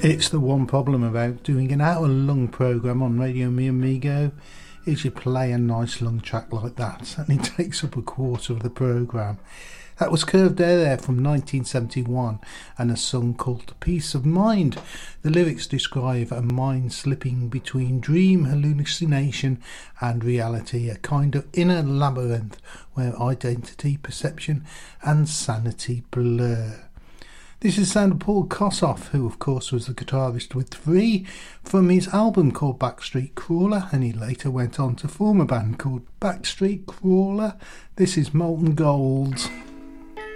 It's the one problem about doing an hour-long programme on Radio Mi Amigo is you play a nice long track like that and it takes up a quarter of the programme. That was Curved Air there from 1971 and a song called Peace of Mind. The lyrics describe a mind slipping between dream, hallucination and reality, a kind of inner labyrinth where identity, perception and sanity blur. This is the sound of Paul Kossoff, who of course was the guitarist with Free, from his album called Backstreet Crawler, and he later went on to form a band called Backstreet Crawler. This is Molten Gold.